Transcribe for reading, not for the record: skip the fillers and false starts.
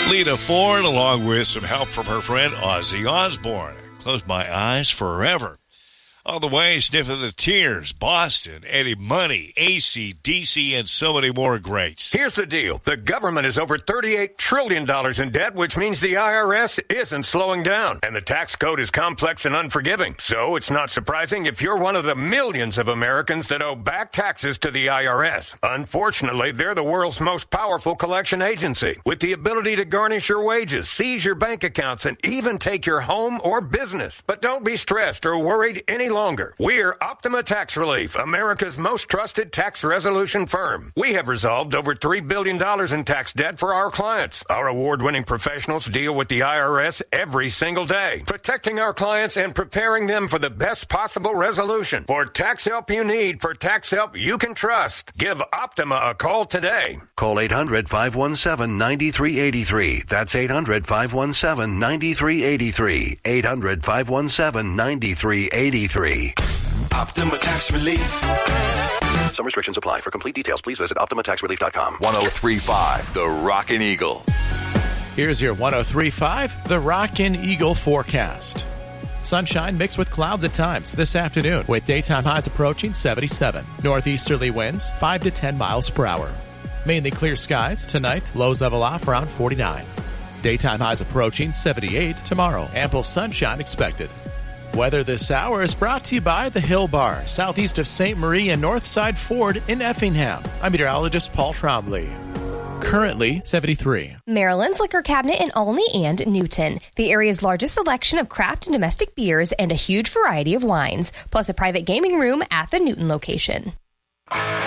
Lita Ford, along with some help from her friend Ozzy Osbourne. Close my eyes forever. On the way, Sniff of the Tears, Boston, Eddie Money, AC/DC, and so many more greats. Here's the deal. The government is over $38 trillion in debt, which means the IRS isn't slowing down. And the tax code is complex and unforgiving. So it's not surprising if you're one of the millions of Americans that owe back taxes to the IRS. Unfortunately, they're the world's most powerful collection agency, with the ability to garnish your wages, seize your bank accounts, and even take your home or business. But don't be stressed or worried any longer. We're Optima Tax Relief, America's most trusted tax resolution firm. We have resolved over $3 billion in tax debt for our clients. Our award-winning professionals deal with the IRS every single day, protecting our clients and preparing them for the best possible resolution. For tax help you need, for tax help you can trust, give Optima a call today. Call 800-517-9383. That's 800-517-9383. 800-517-9383. Optima Tax Relief. Some restrictions apply. For complete details, please visit OptimaTaxRelief.com. 103.5, The Rockin' Eagle. Here's your 103.5, The Rockin' Eagle forecast. Sunshine mixed with clouds at times this afternoon, with daytime highs approaching 77. Northeasterly winds 5 to 10 miles per hour. Mainly clear skies tonight, lows level off around 49. Daytime highs approaching 78 tomorrow. Ample sunshine expected. Weather this hour is brought to you by the Hill Bar, southeast of St. Marie and Northside Ford in Effingham. I'm meteorologist Paul Trombley. Currently 73. Maryland's Liquor Cabinet in Olney and Newton. The area's largest selection of craft and domestic beers and a huge variety of wines, plus a private gaming room at the Newton location.